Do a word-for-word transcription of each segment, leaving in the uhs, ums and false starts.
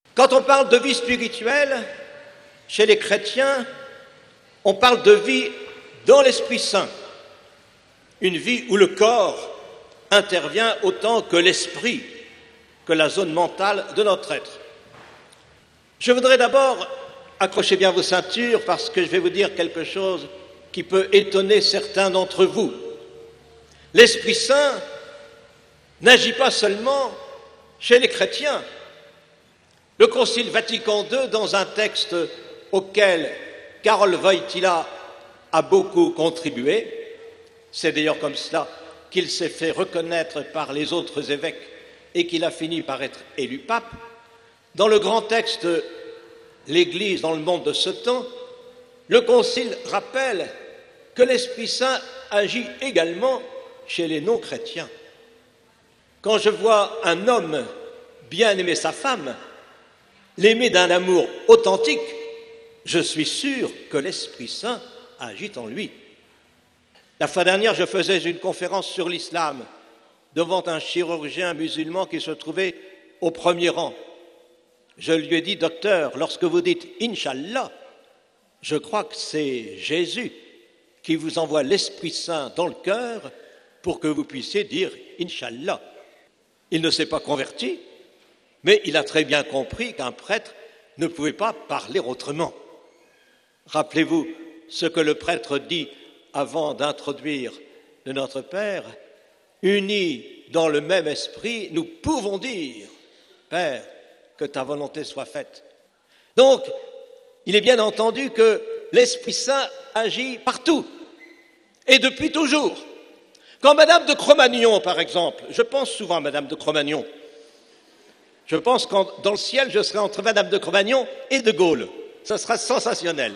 Quand on parle de vie spirituelle, chez les chrétiens, on parle de vie dans l'Esprit Saint, une vie où le corps intervient autant que l'esprit, que la zone mentale de notre être. Je voudrais d'abord, accrochez bien vos ceintures parce que je vais vous dire quelque chose qui peut étonner certains d'entre vous. L'Esprit Saint n'agit pas seulement chez les chrétiens. Le Concile Vatican deux, dans un texte auquel Karol Wojtyła a beaucoup contribué, c'est d'ailleurs comme cela qu'il s'est fait reconnaître par les autres évêques et qu'il a fini par être élu pape, dans le grand texte « L'Église dans le monde de ce temps », le Concile rappelle que l'Esprit Saint agit également chez les non-chrétiens. Quand je vois un homme bien aimer sa femme, l'aimer d'un amour authentique, je suis sûr que l'Esprit Saint agit en lui. La fois dernière, je faisais une conférence sur l'islam devant un chirurgien musulman qui se trouvait au premier rang. Je lui ai dit, docteur, lorsque vous dites « Inch'Allah », je crois que c'est Jésus qui vous envoie l'Esprit Saint dans le cœur pour que vous puissiez dire « Inch'Allah ». Il ne s'est pas converti, mais il a très bien compris qu'un prêtre ne pouvait pas parler autrement. Rappelez-vous ce que le prêtre dit avant d'introduire le Notre Père, « Unis dans le même esprit, nous pouvons dire, Père, que ta volonté soit faite. » Donc, il est bien entendu que l'Esprit Saint agit partout et depuis toujours. Quand Madame de Cro-Magnon, par exemple, je pense souvent à Madame de Cro-Magnon, je pense que dans le ciel, je serai entre Madame de Cro-Magnon et de Gaulle. Ça sera sensationnel.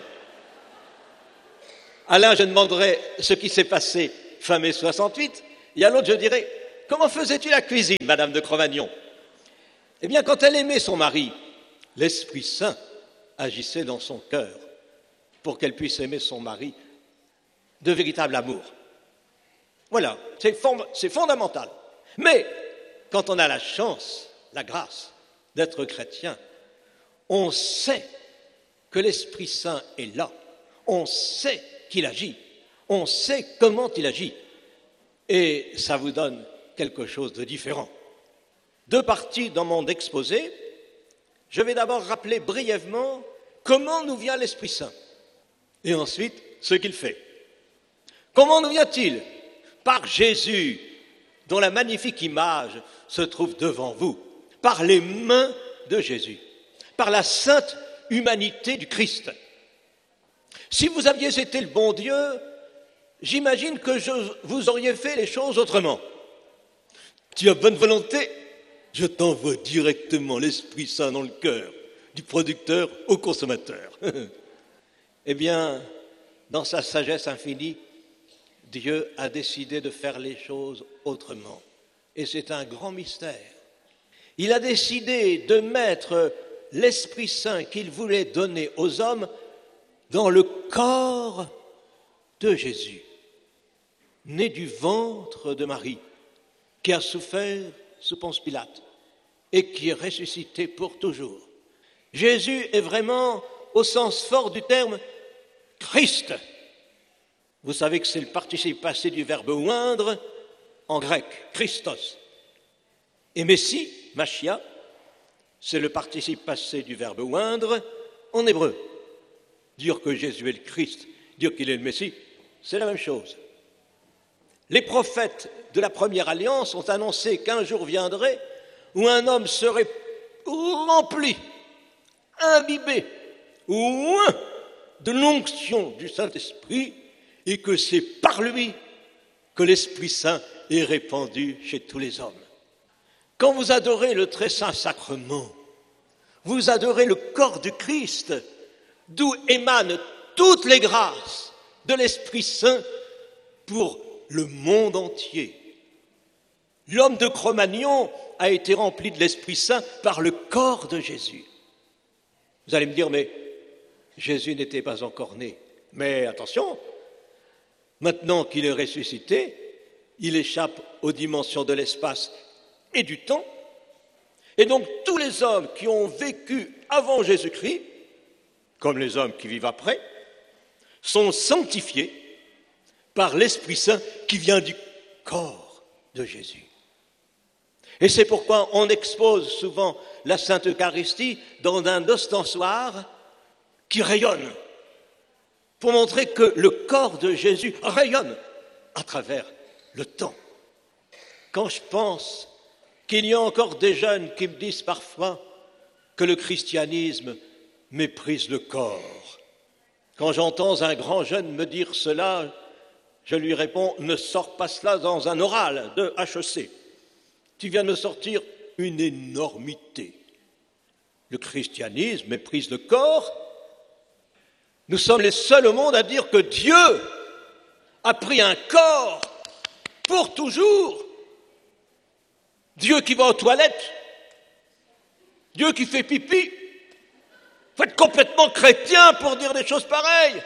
À l'un, je demanderai ce qui s'est passé fin mai soixante-huit, et à l'autre, je dirai « Comment faisais-tu la cuisine, Madame de Cro-Magnon ?» Eh bien, quand elle aimait son mari, l'Esprit Saint agissait dans son cœur pour qu'elle puisse aimer son mari de véritable amour. Voilà, c'est fond- c'est fondamental. Mais quand on a la chance, la grâce d'être chrétien, on sait que l'Esprit Saint est là, on sait qu'il agit, on sait comment il agit, et ça vous donne quelque chose de différent. Deux parties dans mon exposé. Je vais d'abord rappeler brièvement comment nous vient l'Esprit Saint, et ensuite ce qu'il fait. Comment nous vient-il? Par Jésus, dont la magnifique image se trouve devant vous, par les mains de Jésus, par la sainte humanité du Christ. Si vous aviez été le bon Dieu, j'imagine que je vous auriez fait les choses autrement. Tu as bonne volonté, je t'envoie directement l'Esprit Saint dans le cœur, du producteur au consommateur. Eh bien, dans sa sagesse infinie, Dieu a décidé de faire les choses autrement. Et c'est un grand mystère. Il a décidé de mettre l'Esprit Saint qu'il voulait donner aux hommes dans le corps de Jésus, né du ventre de Marie, qui a souffert sous Ponce Pilate et qui est ressuscité pour toujours. Jésus est vraiment, au sens fort du terme, Christ. Vous savez que c'est le participe passé du verbe oindre en grec, Christos. Et Messie, Machia, c'est le participe passé du verbe oindre en hébreu. Dire que Jésus est le Christ, dire qu'il est le Messie, c'est la même chose. Les prophètes de la première alliance ont annoncé qu'un jour viendrait où un homme serait rempli, imbibé, oint de l'onction du Saint-Esprit, et que c'est par lui que l'Esprit Saint est répandu chez tous les hommes. Quand vous adorez le très saint sacrement, vous adorez le corps du Christ, d'où émanent toutes les grâces de l'Esprit Saint pour le monde entier. L'homme de Cro-Magnon a été rempli de l'Esprit Saint par le corps de Jésus. Vous allez me dire, mais Jésus n'était pas encore né. Mais attention, maintenant qu'il est ressuscité, il échappe aux dimensions de l'espace et du temps, Et donc tous les hommes qui ont vécu avant Jésus-Christ, comme les hommes qui vivent après, sont sanctifiés par l'Esprit Saint qui vient du corps de Jésus. Et c'est pourquoi on expose souvent la Sainte Eucharistie dans un ostensoir qui rayonne, pour montrer que le corps de Jésus rayonne à travers le temps. Quand je pense qu'il y a encore des jeunes qui me disent parfois que le christianisme méprise le corps, quand j'entends un grand jeune me dire cela, je lui réponds « Ne sors pas cela dans un oral de H E C. Tu viens de sortir une énormité. Le christianisme méprise le corps. Nous sommes les seuls au monde à dire que Dieu a pris un corps pour toujours. Dieu qui va aux toilettes, Dieu qui fait pipi. Faut être complètement chrétien pour dire des choses pareilles.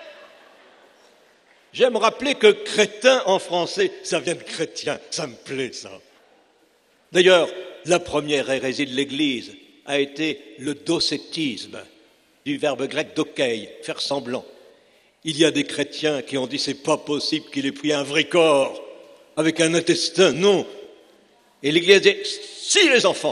J'aime rappeler que crétin en français, ça vient de chrétien, ça me plaît ça. D'ailleurs, la première hérésie de l'Église a été le docétisme, du verbe grec dokei, faire semblant. Il y a des chrétiens qui ont dit c'est pas possible qu'il ait pris un vrai corps avec un intestin, non. Et l'Église dit si les enfants,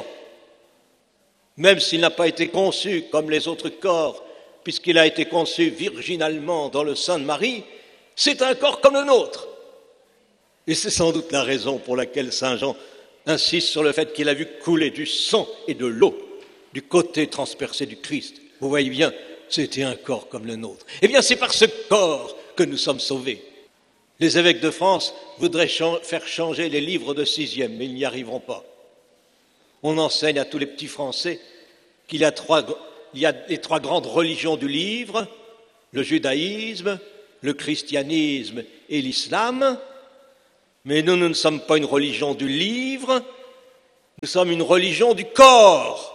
même s'il n'a pas été conçu comme les autres corps, puisqu'il a été conçu virginalement dans le sein de Marie, c'est un corps comme le nôtre. Et c'est sans doute la raison pour laquelle saint Jean insiste sur le fait qu'il a vu couler du sang et de l'eau du côté transpercé du Christ. Vous voyez bien, c'était un corps comme le nôtre. Eh bien, c'est par ce corps que nous sommes sauvés. Les évêques de France voudraient ch- faire changer les livres de sixième, mais ils n'y arriveront pas. On enseigne à tous les petits Français qu'il y a, trois, il y a les trois grandes religions du livre, le judaïsme, le christianisme et l'islam. Mais nous, nous ne sommes pas une religion du livre, nous sommes une religion du corps.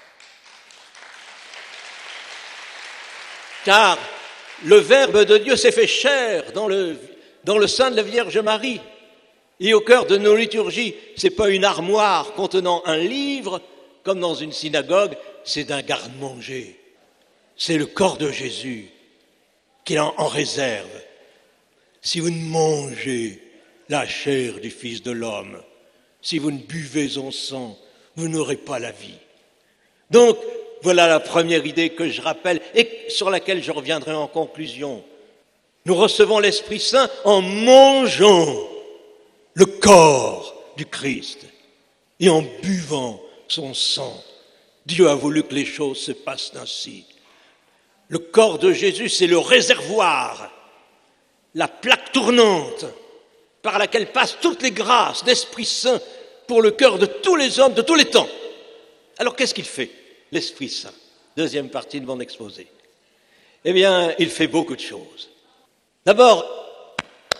Car le Verbe de Dieu s'est fait chair dans le, dans le sein de la Vierge Marie. Et au cœur de nos liturgies, ce n'est pas une armoire contenant un livre, comme dans une synagogue, c'est d'un garde-manger. C'est le corps de Jésus qu'il en, en réserve. Si vous ne mangez la chair du Fils de l'homme, si vous ne buvez son sang, vous n'aurez pas la vie. Donc, voilà la première idée que je rappelle et sur laquelle je reviendrai en conclusion. Nous recevons l'Esprit Saint en mangeant le corps du Christ et en buvant son sang. Dieu a voulu que les choses se passent ainsi. Le corps de Jésus, c'est le réservoir, la plaque tournante par laquelle passent toutes les grâces d'Esprit Saint pour le cœur de tous les hommes de tous les temps. Alors qu'est-ce qu'il fait, l'Esprit Saint? Deuxième partie de mon exposé. Eh bien, il fait beaucoup de choses. D'abord,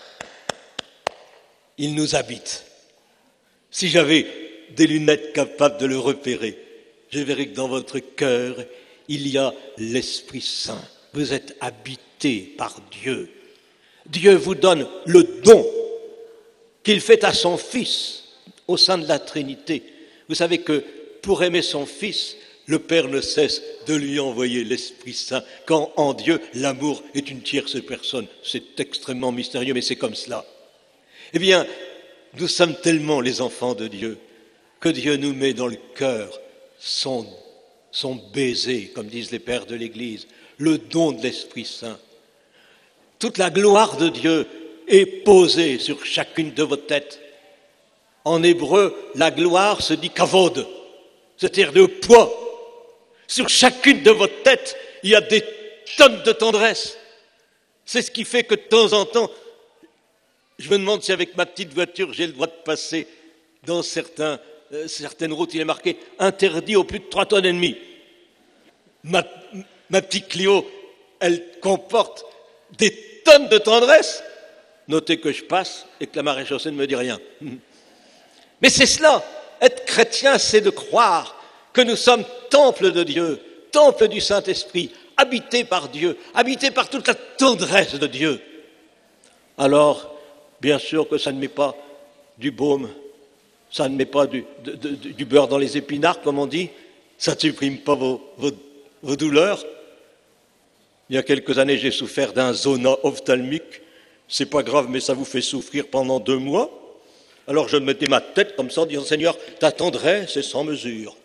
il nous habite. Si j'avais des lunettes capables de le repérer, je verrais que dans votre cœur, il y a l'Esprit Saint. Vous êtes habité par Dieu. Dieu vous donne le don qu'il fait à son Fils au sein de la Trinité. Vous savez que pour aimer son Fils, le Père ne cesse de lui envoyer l'Esprit Saint, quand en Dieu, l'amour est une tierce personne. C'est extrêmement mystérieux, mais c'est comme cela. Eh bien, nous sommes tellement les enfants de Dieu que Dieu nous met dans le cœur son, son baiser, comme disent les pères de l'Église, le don de l'Esprit Saint. Toute la gloire de Dieu est posée sur chacune de vos têtes. En hébreu, la gloire se dit kavod, c'est-à-dire de poids. Sur chacune de vos têtes, il y a des tonnes de tendresse. C'est ce qui fait que de temps en temps, je me demande si avec ma petite voiture, j'ai le droit de passer dans certains, euh, certaines routes. Il est marqué « interdit au plus de trois tonnes et demie ». Ma, ma petite Clio, elle comporte des tonnes de tendresse. Notez que je passe et que la maréchaussée ne me dit rien. Mais c'est cela, être chrétien, c'est de croire que nous sommes temple de Dieu, temple du Saint-Esprit, habité par Dieu, habité par toute la tendresse de Dieu. Alors, bien sûr que ça ne met pas du baume, ça ne met pas du, de, de, du beurre dans les épinards, comme on dit, Ça ne supprime pas vos, vos, vos douleurs. Il y a quelques années, j'ai souffert d'un zona ophtalmique. C'est pas grave, mais ça vous fait souffrir pendant deux mois. Alors je mettais ma tête comme ça en disant, Seigneur, ta tendresse est sans mesure.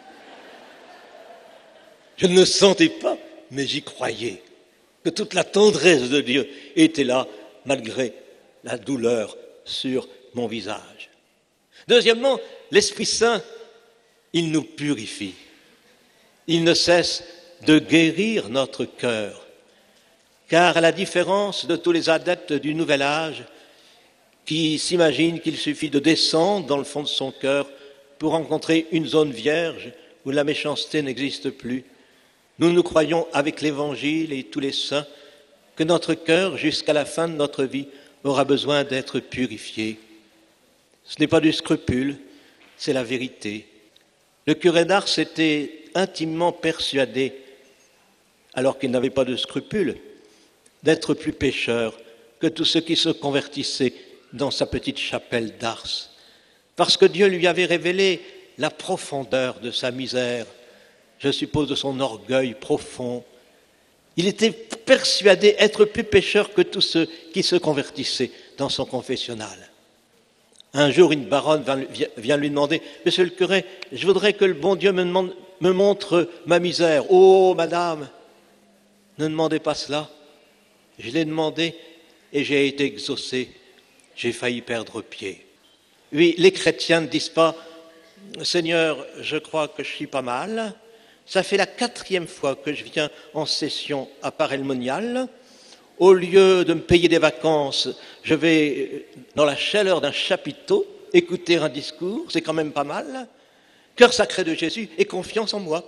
Je ne le sentais pas, mais j'y croyais. Que toute la tendresse de Dieu était là, malgré la douleur sur mon visage. Deuxièmement, l'Esprit Saint, il nous purifie. Il ne cesse de guérir notre cœur. Car à la différence de tous les adeptes du nouvel âge, qui s'imaginent qu'il suffit de descendre dans le fond de son cœur pour rencontrer une zone vierge où la méchanceté n'existe plus, nous nous croyons avec l'Évangile et tous les saints que notre cœur, jusqu'à la fin de notre vie, aura besoin d'être purifié. Ce n'est pas du scrupule, c'est la vérité. Le curé d'Ars était intimement persuadé, alors qu'il n'avait pas de scrupule, d'être plus pécheur que tous ceux qui se convertissaient dans sa petite chapelle d'Ars, parce que Dieu lui avait révélé la profondeur de sa misère, je suppose de son orgueil profond. Il était persuadé être plus pécheur que tous ceux qui se convertissaient dans son confessionnal. Un jour, une baronne vient lui demander, « Monsieur le curé, je voudrais que le bon Dieu me, demande, me montre ma misère. »« Oh, madame, ne demandez pas cela. Je l'ai demandé et j'ai été exaucé. J'ai failli perdre pied. » Oui, les chrétiens ne disent pas, « Seigneur, je crois que je suis pas mal. Ça fait la quatrième fois que je viens en session à Paray-le-Monial. Au lieu de me payer des vacances, je vais, dans la chaleur d'un chapiteau, écouter un discours, c'est quand même pas mal. Cœur sacré de Jésus et confiance en moi. »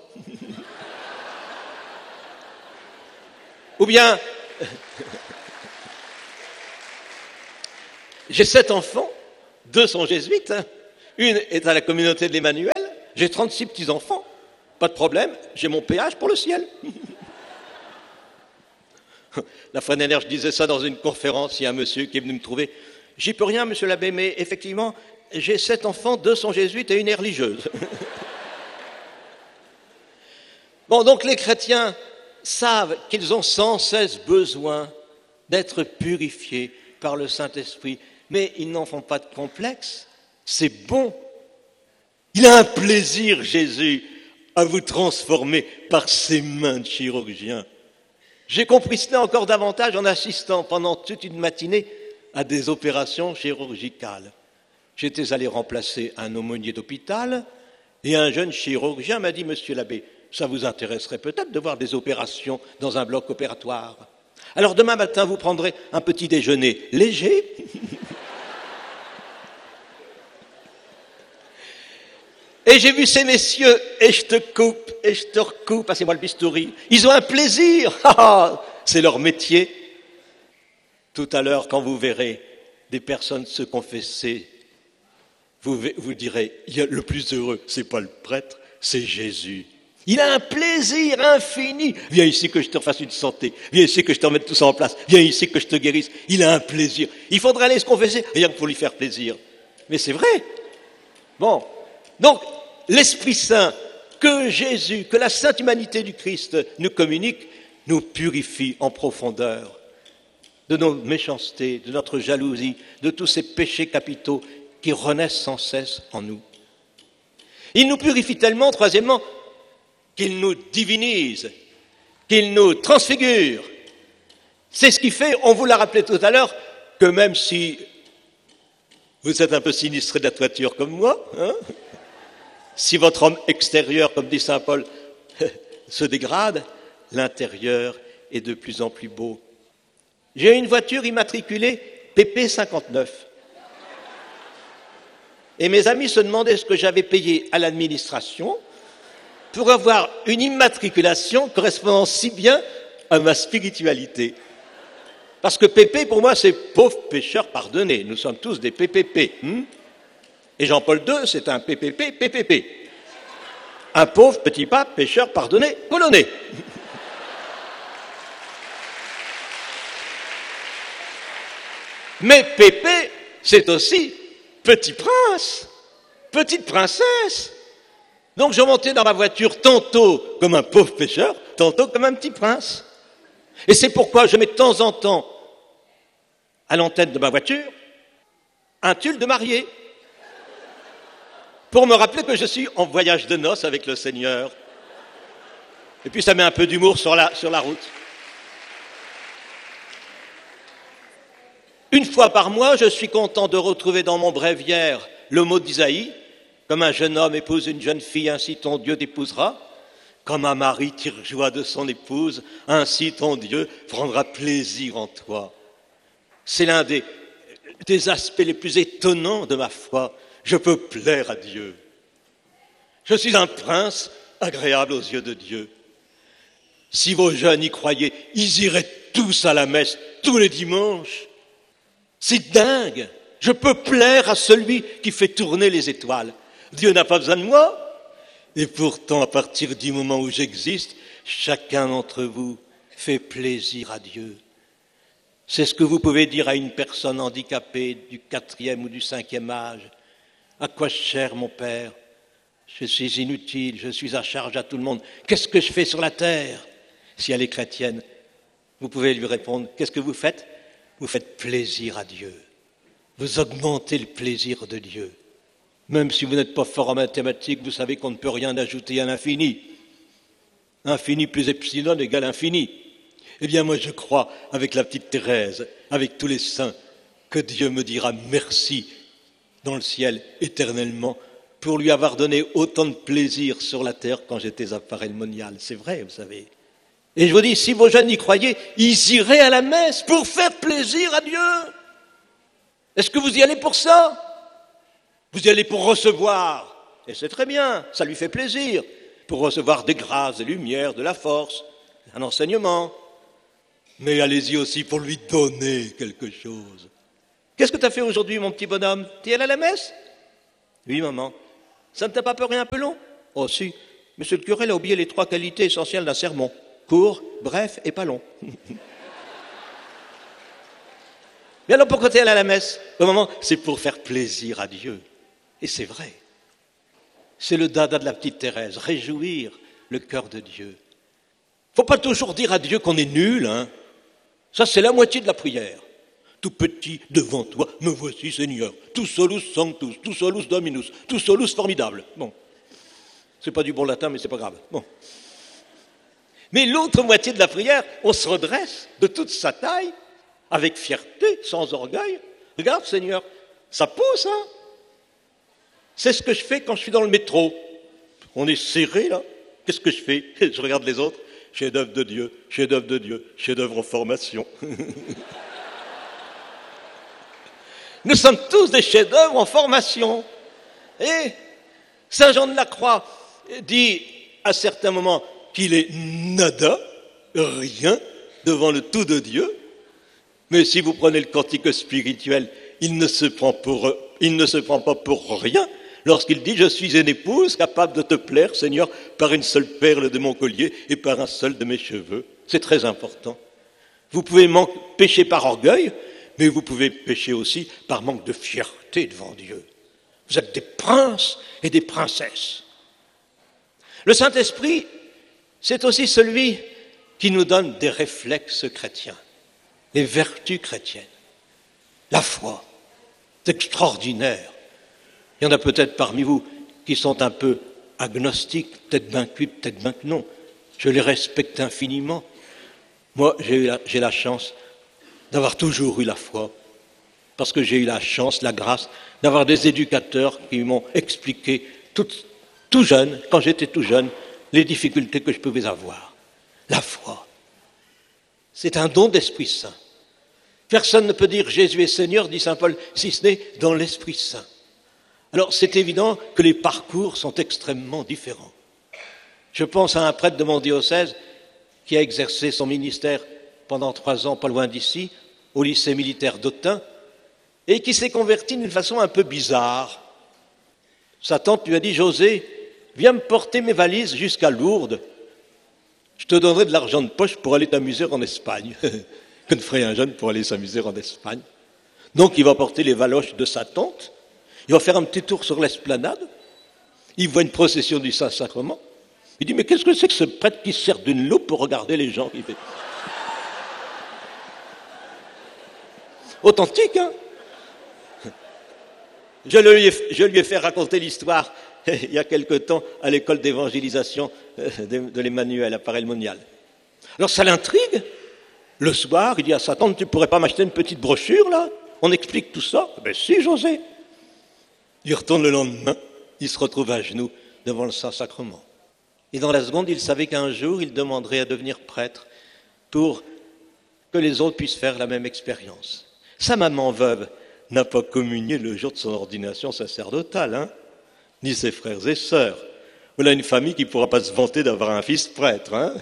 Ou bien, j'ai sept enfants, deux sont jésuites, hein. Une est à la communauté de l'Emmanuel, j'ai trente-six petits-enfants, pas de problème, j'ai mon péage pour le ciel. La fois dernière, je disais ça dans une conférence, il y a un monsieur qui est venu me trouver. J'y peux rien, monsieur l'abbé, mais effectivement, j'ai sept enfants, deux sont jésuites et une est religieuse. Bon, donc les chrétiens savent qu'ils ont sans cesse besoin d'être purifiés par le Saint-Esprit, mais ils n'en font pas de complexe. C'est bon. Il a un plaisir, Jésus, à vous transformer par ses mains de chirurgien. J'ai compris cela encore davantage en assistant pendant toute une matinée à des opérations chirurgicales. J'étais allé remplacer un aumônier d'hôpital et un jeune chirurgien m'a dit « Monsieur l'abbé, ça vous intéresserait peut-être de voir des opérations dans un bloc opératoire. Alors demain matin, vous prendrez un petit déjeuner léger. » Et j'ai vu ces messieurs, et je te coupe, et je te recoupe, passez-moi le bistouri. Ils ont un plaisir, c'est leur métier. Tout à l'heure, quand vous verrez des personnes se confesser, vous, vous direz, il y a le plus heureux, c'est pas le prêtre, c'est Jésus. Il a un plaisir infini. Viens ici que je te refasse une santé. Viens ici que je te remette tout ça en place. Viens ici que je te guérisse. Il a un plaisir. Il faudrait aller se confesser, rien que pour lui faire plaisir. Mais c'est vrai. Bon. Donc, l'Esprit Saint, que Jésus, que la sainte humanité du Christ nous communique, nous purifie en profondeur de nos méchancetés, de notre jalousie, de tous ces péchés capitaux qui renaissent sans cesse en nous. Il nous purifie tellement, troisièmement, qu'il nous divinise, qu'il nous transfigure. C'est ce qui fait, on vous l'a rappelé tout à l'heure, que même si vous êtes un peu sinistré de la toiture comme moi, hein, si votre homme extérieur, comme dit saint Paul, se dégrade, l'intérieur est de plus en plus beau. J'ai une voiture immatriculée P P cinquante-neuf. Et mes amis se demandaient ce que j'avais payé à l'administration pour avoir une immatriculation correspondant si bien à ma spiritualité. Parce que P P, pour moi, c'est pauvre pécheur pardonné. Nous sommes tous des P P P. Hein. Et Jean-Paul deux, c'est un P P P, P P P. Un pauvre petit pape, pécheur pardonné, polonais. Mais P P, c'est aussi petit prince, petite princesse. Donc je montais dans ma voiture tantôt comme un pauvre pêcheur, tantôt comme un petit prince. Et c'est pourquoi je mets de temps en temps à l'antenne de ma voiture un tulle de mariée pour me rappeler que je suis en voyage de noces avec le Seigneur. Et puis ça met un peu d'humour sur la, sur la route. Une fois par mois, je suis content de retrouver dans mon bréviaire le mot d'Isaïe. Comme un jeune homme épouse une jeune fille, ainsi ton Dieu t'épousera. Comme un mari tire joie de son épouse, ainsi ton Dieu prendra plaisir en toi. C'est l'un des, des aspects les plus étonnants de ma foi. Je peux plaire à Dieu. Je suis un prince agréable aux yeux de Dieu. Si vos jeunes y croyaient, ils iraient tous à la messe tous les dimanches. C'est dingue. Je peux plaire à celui qui fait tourner les étoiles. Dieu n'a pas besoin de moi. Et pourtant, à partir du moment où j'existe, chacun d'entre vous fait plaisir à Dieu. C'est ce que vous pouvez dire à une personne handicapée du quatrième ou du cinquième âge. À quoi sert mon père? Je suis inutile, je suis à charge à tout le monde. Qu'est-ce que je fais sur la terre? Si elle est chrétienne, vous pouvez lui répondre, qu'est-ce que vous faites? Vous faites plaisir à Dieu. Vous augmentez le plaisir de Dieu. Même si vous n'êtes pas fort en mathématiques, vous savez qu'on ne peut rien ajouter à l'infini. Infini plus epsilon égale infini. Eh bien, moi, je crois, avec la petite Thérèse, avec tous les saints, que Dieu me dira merci dans le ciel éternellement pour lui avoir donné autant de plaisir sur la terre quand j'étais à Paray-le-Monial. C'est vrai, vous savez. Et je vous dis, si vos jeunes y croyaient, ils iraient à la messe pour faire plaisir à Dieu. Est-ce que vous y allez pour ça? Vous y allez pour recevoir, et c'est très bien, ça lui fait plaisir, pour recevoir des grâces, des lumières, de la force, un enseignement. Mais allez-y aussi pour lui donner quelque chose. Qu'est-ce que tu as fait aujourd'hui, mon petit bonhomme? Tu es allé à la messe? Oui, maman. Ça ne t'a pas paru un peu long? Oh si, monsieur le curé, il a oublié les trois qualités essentielles d'un sermon. Court, bref et pas long. Mais alors pourquoi tu es allé à la messe? Au moment, c'est pour faire plaisir à Dieu. Et c'est vrai. C'est le dada de la petite Thérèse, réjouir le cœur de Dieu. Faut pas toujours dire à Dieu qu'on est nul, hein. Ça, c'est la moitié de la prière. Tout petit devant toi, me voici Seigneur. Tout solus sanctus, tout solus dominus, tout solus formidable. Bon. C'est pas du bon latin, mais c'est pas grave. Bon. Mais l'autre moitié de la prière, on se redresse de toute sa taille, avec fierté, sans orgueil. Regarde, Seigneur, ça pousse, hein. C'est ce que je fais quand je suis dans le métro. On est serré, là. Qu'est-ce que je fais? Je regarde les autres. Chef-d'œuvre de Dieu, chef-d'œuvre de Dieu, chef-d'œuvre en formation. Nous sommes tous des chefs-d'œuvre en formation. Et Saint Jean de la Croix dit à certains moments qu'il est nada, rien, devant le tout de Dieu. Mais si vous prenez le cantique spirituel, il ne se prend, pour, il ne se prend pas pour rien lorsqu'il dit « Je suis une épouse capable de te plaire, Seigneur, par une seule perle de mon collier et par un seul de mes cheveux. » C'est très important. Vous pouvez pécher par orgueil, mais vous pouvez pécher aussi par manque de fierté devant Dieu. Vous êtes des princes et des princesses. Le Saint-Esprit, c'est aussi celui qui nous donne des réflexes chrétiens, les vertus chrétiennes, la foi. C'est extraordinaire. Il y en a peut-être parmi vous qui sont un peu agnostiques, peut-être bien que oui, peut-être bien que non. Je les respecte infiniment. Moi, j'ai, eu la, j'ai la chance d'avoir toujours eu la foi, parce que j'ai eu la chance, la grâce, d'avoir des éducateurs qui m'ont expliqué tout, tout jeune, quand j'étais tout jeune, les difficultés que je pouvais avoir. La foi, c'est un don d'Esprit Saint. Personne ne peut dire Jésus est Seigneur, dit saint Paul, si ce n'est dans l'Esprit Saint. Alors c'est évident que les parcours sont extrêmement différents. Je pense à un prêtre de mon diocèse qui a exercé son ministère pendant trois ans, pas loin d'ici, au lycée militaire d'Autun, et qui s'est converti d'une façon un peu bizarre. Sa tante lui a dit « José, viens me porter mes valises jusqu'à Lourdes. Je te donnerai de l'argent de poche pour aller t'amuser en Espagne. » Que ne ferait un jeune pour aller s'amuser en Espagne? Donc il va porter les valoches de sa tante, il va faire un petit tour sur l'esplanade, Il voit une procession du Saint-Sacrement. Il dit, mais qu'est-ce que c'est que ce prêtre qui sert d'une loupe pour regarder les gens? Il fait... Authentique, hein? Je lui, ai, je lui ai fait raconter l'histoire il y a quelque temps à l'école d'évangélisation de, de l'Emmanuel à Paray-le-Monial. Alors ça l'intrigue. Le soir, il dit à sa tante, tu pourrais pas m'acheter une petite brochure là? On explique tout ça. Ben si, José. Il retourne le lendemain, il se retrouve à genoux devant le Saint-Sacrement. Et dans la seconde, il savait qu'un jour, il demanderait à devenir prêtre pour que les autres puissent faire la même expérience. Sa maman veuve n'a pas communié le jour de son ordination sacerdotale, hein, ni ses frères et sœurs. Voilà une famille qui ne pourra pas se vanter d'avoir un fils prêtre. Hein.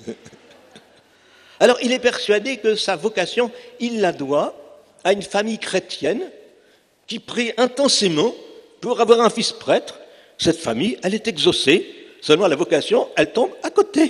Alors, il est persuadé que sa vocation, il la doit à une famille chrétienne qui prie intensément pour avoir un fils prêtre. Cette famille, elle est exaucée, seulement la vocation, elle tombe à côté.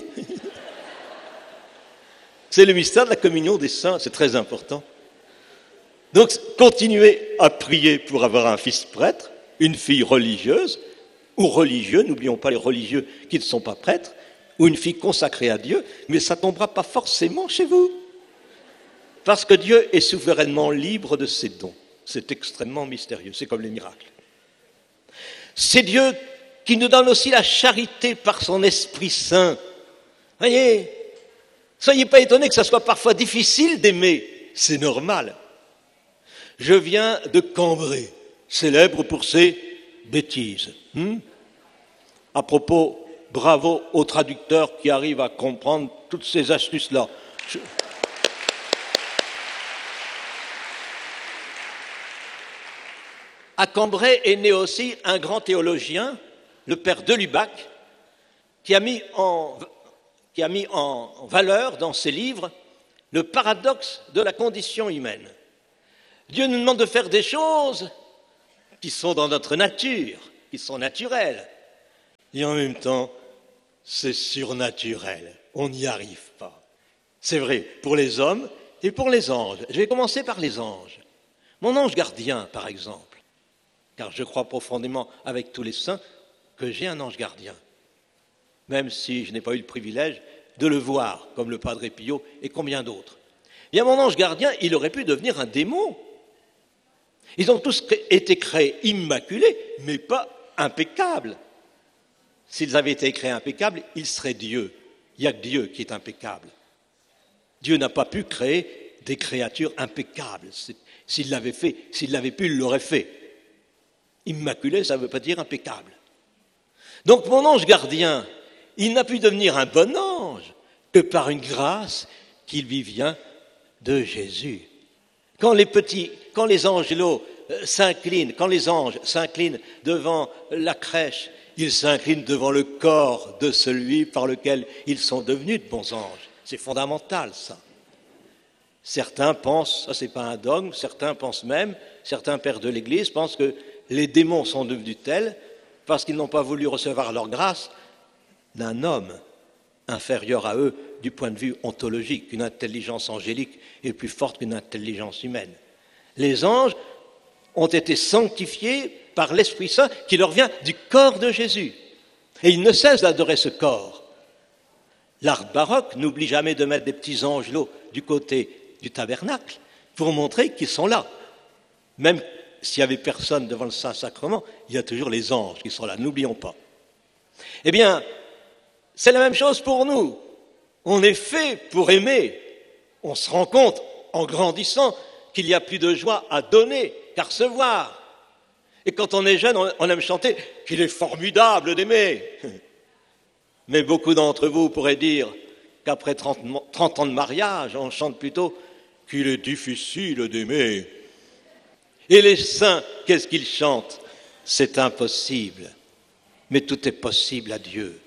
C'est le mystère de la communion des saints, c'est très important. Donc, continuez à prier pour avoir un fils prêtre, une fille religieuse, ou religieux, n'oublions pas les religieux qui ne sont pas prêtres, ou une fille consacrée à Dieu, mais ça ne tombera pas forcément chez vous. Parce que Dieu est souverainement libre de ses dons. C'est extrêmement mystérieux, c'est comme les miracles. C'est Dieu qui nous donne aussi la charité par son Esprit Saint. Voyez, soyez pas étonnés que ça soit parfois difficile d'aimer, c'est normal. Je viens de Cambrai, célèbre pour ses bêtises. Hmm? À propos, bravo aux traducteurs qui arrivent à comprendre toutes ces astuces-là. Je... À Cambrai est né aussi un grand théologien, le père de Lubac, qui a mis en, qui a mis en valeur dans ses livres le paradoxe de la condition humaine. Dieu nous demande de faire des choses qui sont dans notre nature, qui sont naturelles. Et en même temps, c'est surnaturel. On n'y arrive pas. C'est vrai pour les hommes et pour les anges. Je vais commencer par les anges. Mon ange gardien, par exemple, car je crois profondément avec tous les saints que j'ai un ange gardien, même si je n'ai pas eu le privilège de le voir, comme le Padre Pio et combien d'autres. Bien, mon ange gardien, il aurait pu devenir un démon. Ils ont tous été créés immaculés, mais pas impeccables. S'ils avaient été créés impeccables, ils seraient Dieu. Il n'y a que Dieu qui est impeccable. Dieu n'a pas pu créer des créatures impeccables. S'il l'avait fait, s'il l'avait pu, il l'aurait fait. Immaculé, ça ne veut pas dire impeccable. Donc mon ange gardien, il n'a pu devenir un bon ange que par une grâce qui lui vient de Jésus. Quand les petits, quand les angelots s'inclinent, quand les anges s'inclinent devant la crèche, ils s'inclinent devant le corps de celui par lequel ils sont devenus de bons anges. C'est fondamental, ça. Certains pensent, ça c'est pas un dogme, certains pensent même, certains pères de l'Église pensent que les démons sont devenus tels parce qu'ils n'ont pas voulu recevoir leur grâce d'un homme inférieur à eux du point de vue ontologique. Une intelligence angélique est plus forte qu'une intelligence humaine. Les anges ont été sanctifiés par l'Esprit Saint qui leur vient du corps de Jésus. Et ils ne cessent d'adorer ce corps. L'art baroque n'oublie jamais de mettre des petits angelots du côté du tabernacle pour montrer qu'ils sont là. Même s'il n'y avait personne devant le Saint-Sacrement, il y a toujours les anges qui sont là, n'oublions pas. Eh bien, c'est la même chose pour nous. On est fait pour aimer. On se rend compte, en grandissant, qu'il y a plus de joie à donner qu'à recevoir. Et quand on est jeune, on aime chanter qu'il est formidable d'aimer. Mais beaucoup d'entre vous pourraient dire qu'après trente ans de mariage, on chante plutôt qu'il est difficile d'aimer. Et les saints, qu'est-ce qu'ils chantent? C'est impossible. Mais tout est possible à Dieu.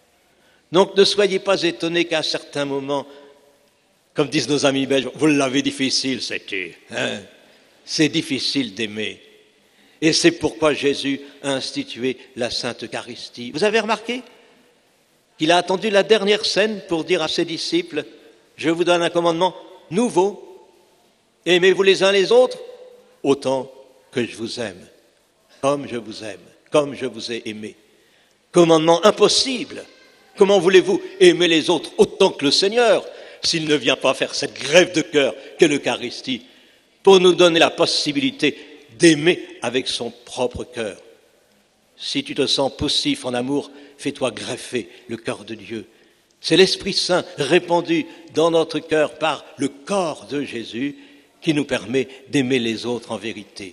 Donc ne soyez pas étonnés qu'à un certain moment, comme disent nos amis belges, vous l'avez difficile, c'était. Hein? C'est difficile d'aimer. Et c'est pourquoi Jésus a institué la Sainte Eucharistie. Vous avez remarqué qu'il a attendu la dernière scène pour dire à ses disciples, je vous donne un commandement nouveau, aimez-vous les uns les autres autant que je vous aime, comme je vous aime, comme je vous ai aimé. Commandement impossible. Comment voulez-vous aimer les autres autant que le Seigneur s'il ne vient pas faire cette grève de cœur qu'est l'Eucharistie pour nous donner la possibilité d'aimer avec son propre cœur? Si tu te sens poussif en amour, fais-toi greffer le cœur de Dieu. C'est l'Esprit Saint répandu dans notre cœur par le corps de Jésus qui nous permet d'aimer les autres en vérité.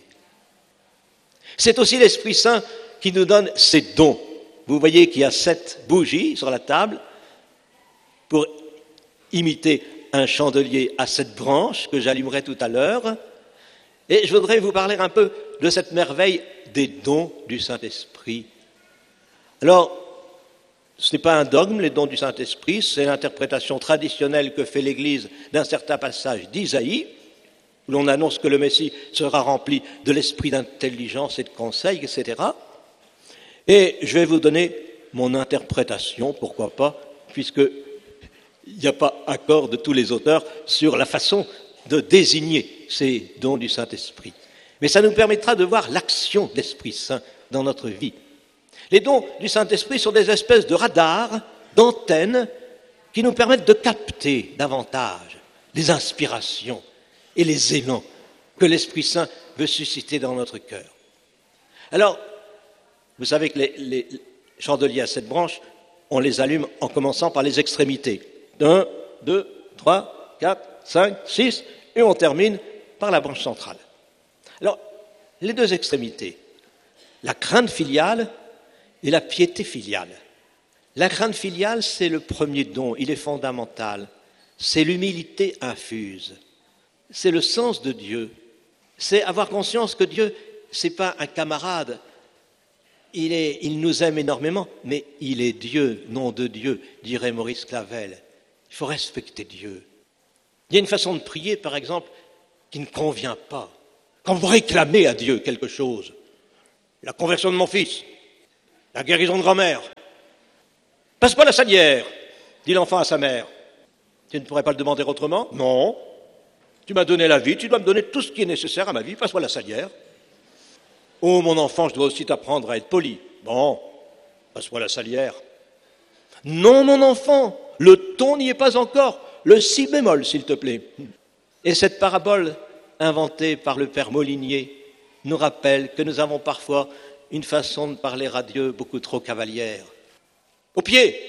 C'est aussi l'Esprit Saint qui nous donne ses dons. Vous voyez qu'il y a sept bougies sur la table pour imiter un chandelier à sept branches que j'allumerai tout à l'heure. Et je voudrais vous parler un peu de cette merveille des dons du Saint-Esprit. Alors, ce n'est pas un dogme, les dons du Saint-Esprit, c'est l'interprétation traditionnelle que fait l'Église d'un certain passage d'Isaïe, où l'on annonce que le Messie sera rempli de l'esprit d'intelligence et de conseil, et cetera. Et je vais vous donner mon interprétation, pourquoi pas, puisqu'il n'y a pas accord de tous les auteurs sur la façon de désigner ces dons du Saint-Esprit. Mais ça nous permettra de voir l'action de l'Esprit Saint dans notre vie. Les dons du Saint-Esprit sont des espèces de radars, d'antennes, qui nous permettent de capter davantage les inspirations et les élans que l'Esprit Saint veut susciter dans notre cœur. Alors, vous savez que les, les chandeliers à sept branches, on les allume en commençant par les extrémités. Un, deux, trois, quatre, cinq, six, et on termine par la branche centrale. Alors, les deux extrémités, la crainte filiale et la piété filiale. La crainte filiale, c'est le premier don, il est fondamental. C'est l'humilité infuse. C'est le sens de Dieu. C'est avoir conscience que Dieu, ce n'est pas un camarade. Il, est, il nous aime énormément, mais il est Dieu, nom de Dieu, dirait Maurice Clavel. Il faut respecter Dieu. Il y a une façon de prier, par exemple, qui ne convient pas. Quand vous réclamez à Dieu quelque chose, la conversion de mon fils, la guérison de grand-mère, passe-moi la salière, dit l'enfant à sa mère. Tu ne pourrais pas le demander autrement? Non. Tu m'as donné la vie, tu dois me donner tout ce qui est nécessaire à ma vie, passe-moi la salière. Oh, mon enfant, je dois aussi t'apprendre à être poli. Bon, passe-moi la salière. Non, mon enfant, le ton n'y est pas encore. Le si bémol, s'il te plaît. Et cette parabole inventée par le père Molinier nous rappelle que nous avons parfois une façon de parler à Dieu beaucoup trop cavalière. Au pied,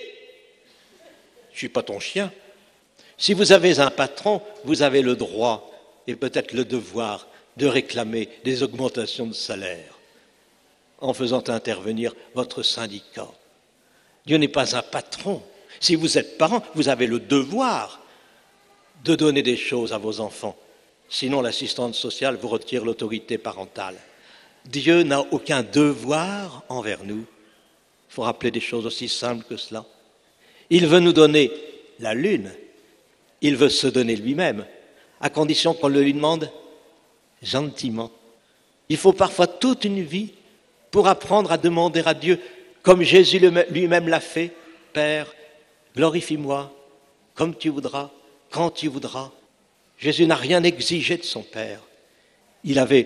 je ne suis pas ton chien. Si vous avez un patron, vous avez le droit et peut-être le devoir de réclamer des augmentations de salaire en faisant intervenir votre syndicat. Dieu n'est pas un patron. Si vous êtes parent, vous avez le devoir de donner des choses à vos enfants. Sinon, l'assistante sociale vous retire l'autorité parentale. Dieu n'a aucun devoir envers nous. Il faut rappeler des choses aussi simples que cela. Il veut nous donner la lune. Il veut se donner lui-même, à condition qu'on le lui demande gentiment. Il faut parfois toute une vie pour apprendre à demander à Dieu, comme Jésus lui-même l'a fait, « Père, glorifie-moi, comme tu voudras, quand tu voudras ». Jésus n'a rien exigé de son Père. Il avait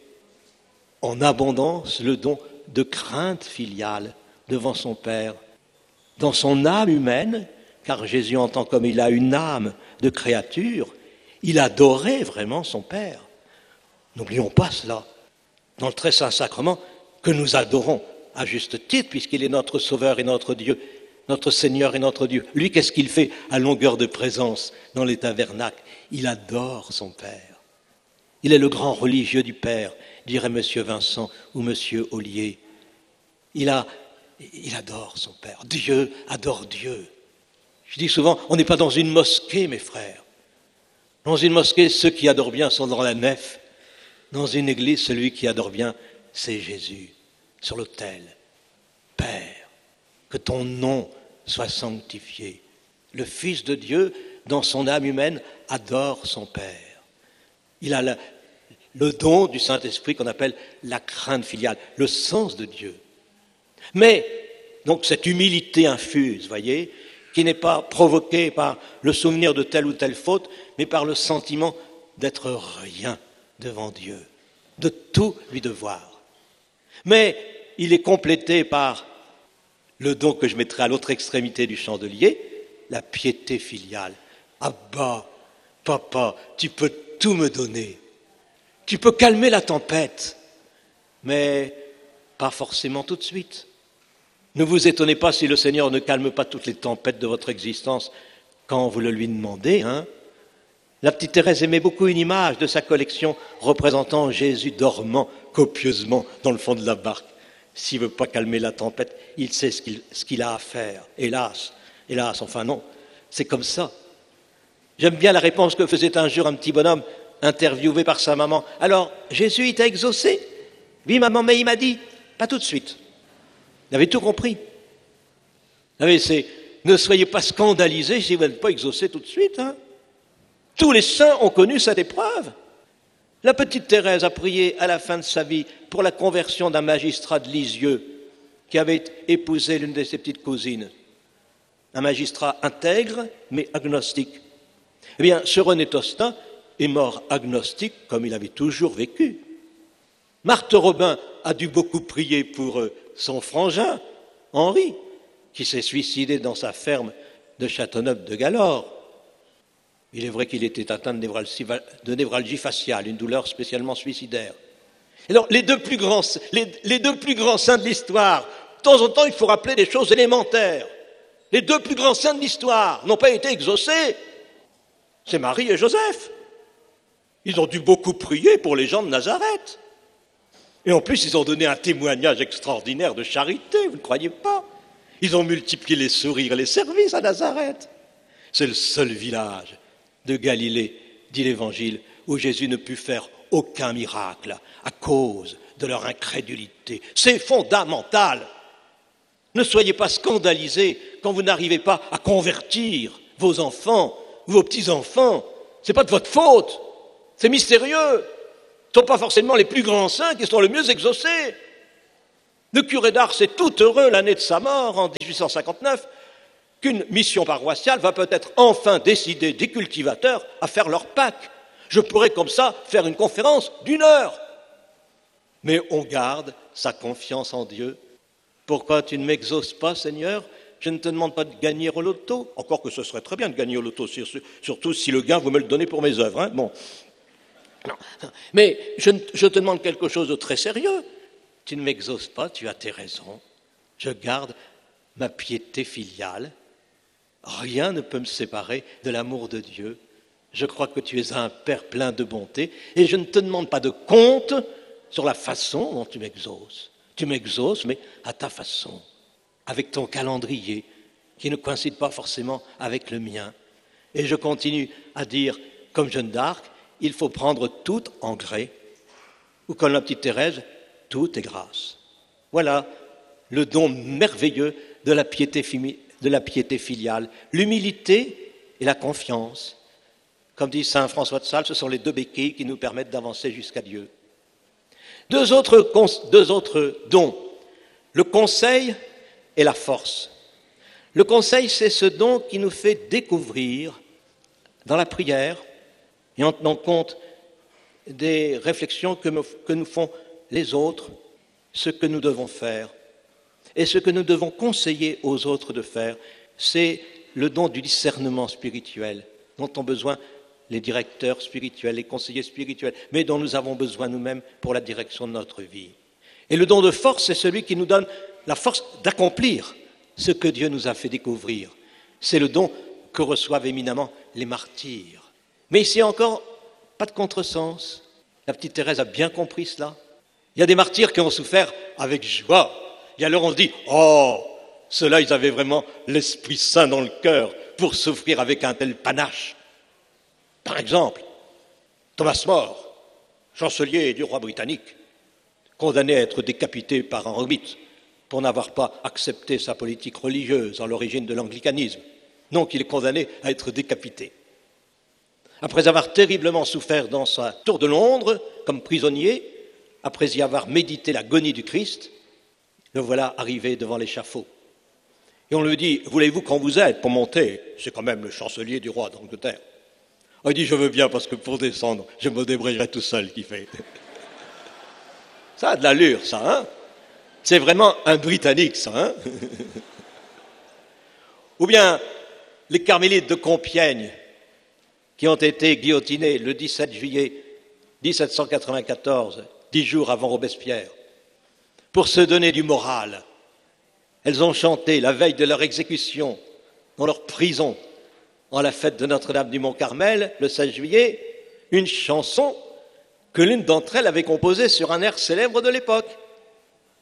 en abondance le don de crainte filiale devant son Père. Dans son âme humaine, car Jésus, en tant qu'homme, il a une âme de créature, il adorait vraiment son Père. N'oublions pas cela. Dans le très saint sacrement, que nous adorons à juste titre, puisqu'il est notre Sauveur et notre Dieu, notre Seigneur et notre Dieu. Lui, qu'est-ce qu'il fait à longueur de présence dans les tabernacles? Il adore son Père. Il est le grand religieux du Père, dirait Monsieur Vincent ou Monsieur Ollier. Il, a, il adore son Père. Dieu adore Dieu. Je dis souvent, on n'est pas dans une mosquée, mes frères. Dans une mosquée, ceux qui adorent bien sont dans la nef. Dans une église, celui qui adore bien, c'est Jésus, sur l'autel. Père, que ton nom soit sanctifié. Le Fils de Dieu, dans son âme humaine, adore son Père. Il a la, le don du Saint-Esprit qu'on appelle la crainte filiale, le sens de Dieu. Mais, donc, cette humilité infuse, voyez, qui n'est pas provoquée par le souvenir de telle ou telle faute, mais par le sentiment d'être rien devant Dieu, de tout lui devoir. Mais il est complété par le don que je mettrai à l'autre extrémité du chandelier, la piété filiale. Abba, papa, tu peux tout me donner. Tu peux calmer la tempête, mais pas forcément tout de suite. Ne vous étonnez pas si le Seigneur ne calme pas toutes les tempêtes de votre existence quand vous le lui demandez. Hein. La petite Thérèse aimait beaucoup une image de sa collection représentant Jésus dormant copieusement dans le fond de la barque. S'il ne veut pas calmer la tempête, il sait ce qu'il, ce qu'il a à faire. Hélas, hélas, enfin non, c'est comme ça. J'aime bien la réponse que faisait un jour un petit bonhomme interviewé par sa maman. Alors, Jésus, il t'a exaucé ? Oui, maman, mais il m'a dit, pas tout de suite. Il avait tout compris. Vous savez, c'est, ne soyez pas scandalisés si vous n'êtes pas exaucé tout de suite. Hein. Tous les saints ont connu cette épreuve. La petite Thérèse a prié à la fin de sa vie pour la conversion d'un magistrat de Lisieux qui avait épousé l'une de ses petites cousines. Un magistrat intègre, mais agnostique. Eh bien, ce René Tostin est mort agnostique comme il avait toujours vécu. Marthe Robin a dû beaucoup prier pour son frangin, Henri, qui s'est suicidé dans sa ferme de Châteauneuf-de-Galore. Il est vrai qu'il était atteint de névralgie, de névralgie faciale, une douleur spécialement suicidaire. Alors, les deux plus grands, les, les deux plus grands saints de l'histoire, de temps en temps, il faut rappeler des choses élémentaires. Les deux plus grands saints de l'histoire n'ont pas été exaucés. C'est Marie et Joseph. Ils ont dû beaucoup prier pour les gens de Nazareth. Et en plus, ils ont donné un témoignage extraordinaire de charité, vous ne croyez pas ? Ils ont multiplié les sourires et les services à Nazareth. C'est le seul village de Galilée, dit l'Évangile, où Jésus ne put faire aucun miracle à cause de leur incrédulité. C'est fondamental. Ne soyez pas scandalisés quand vous n'arrivez pas à convertir vos enfants ou vos petits-enfants. Ce n'est pas de votre faute. C'est mystérieux. Ce ne sont pas forcément les plus grands saints qui sont le mieux exaucés. Le curé d'Ars est tout heureux l'année de sa mort, en dix-huit cent cinquante-neuf, qu'une mission paroissiale va peut-être enfin décider des cultivateurs à faire leur Pâques. Je pourrais comme ça faire une conférence d'une heure. Mais on garde sa confiance en Dieu. Pourquoi tu ne m'exauces pas, Seigneur ? Je ne te demande pas de gagner au loto, encore que ce serait très bien de gagner au loto, surtout si le gain, vous me le donnez pour mes œuvres. Hein. Bon. Non. Mais je, je te demande quelque chose de très sérieux. Tu ne m'exauces pas, tu as tes raisons. Je garde ma piété filiale. Rien ne peut me séparer de l'amour de Dieu. Je crois que tu es un Père plein de bonté et je ne te demande pas de compte sur la façon dont tu m'exauces. Tu m'exauces, mais à ta façon, avec ton calendrier, qui ne coïncide pas forcément avec le mien. Et je continue à dire, comme Jeanne d'Arc, il faut prendre tout en gré, ou comme la petite Thérèse, tout est grâce. Voilà le don merveilleux de la piété, de la piété filiale, l'humilité et la confiance. Comme dit saint François de Sales, ce sont les deux béquilles qui nous permettent d'avancer jusqu'à Dieu. Deux autres, deux autres dons, le conseil et la force. Le conseil, c'est ce don qui nous fait découvrir dans la prière et en tenant compte des réflexions que, me, que nous font les autres, ce que nous devons faire. Et ce que nous devons conseiller aux autres de faire, c'est le don du discernement spirituel dont ont besoin les directeurs spirituels, les conseillers spirituels, mais dont nous avons besoin nous-mêmes pour la direction de notre vie. Et le don de force, c'est celui qui nous donne la force d'accomplir ce que Dieu nous a fait découvrir. C'est le don que reçoivent éminemment les martyrs. Mais ici encore, pas de contresens. La petite Thérèse a bien compris cela. Il y a des martyrs qui ont souffert avec joie. Et alors on se dit, oh, ceux-là, ils avaient vraiment l'Esprit Saint dans le cœur pour souffrir avec un tel panache. Par exemple, Thomas More, chancelier du roi britannique, condamné à être décapité par un ermite pour n'avoir pas accepté sa politique religieuse à l'origine de l'anglicanisme. Donc il est condamné à être décapité. Après avoir terriblement souffert dans sa tour de Londres comme prisonnier, après y avoir médité l'agonie du Christ, le voilà arrivé devant l'échafaud. Et on lui dit, voulez-vous qu'on vous aide pour monter ? C'est quand même le chancelier du roi d'Angleterre. Il dit, je veux bien, parce que pour descendre, je me débrouillerai tout seul, qui fait. Ça a de l'allure, ça, hein ? C'est vraiment un Britannique, ça, hein ? Ou bien les carmélites de Compiègne, qui ont été guillotinés le dix-sept juillet mille sept cent quatre-vingt-quatorze, dix jours avant Robespierre, pour se donner du moral. Elles ont chanté la veille de leur exécution dans leur prison, en la fête de Notre-Dame du Mont-Carmel, le seize juillet, une chanson que l'une d'entre elles avait composée sur un air célèbre de l'époque.